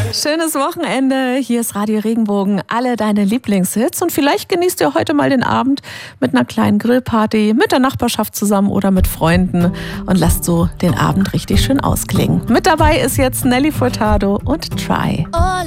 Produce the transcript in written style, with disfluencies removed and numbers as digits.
Schönes Wochenende. Hier ist Radio Regenbogen. Alle deine Lieblingshits. Und vielleicht genießt ihr heute mal den Abend mit einer kleinen Grillparty, mit der Nachbarschaft zusammen oder mit Freunden und lasst so den Abend richtig schön ausklingen. Mit dabei ist jetzt Nelly Furtado und Try.